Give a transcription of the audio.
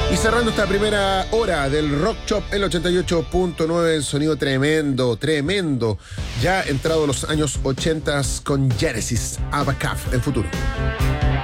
Y cerrando esta primera hora del Rock Shop, el 88.9, sonido tremendo, tremendo. Ya entrado los años 80 con Genesis, Abacaf, el futuro.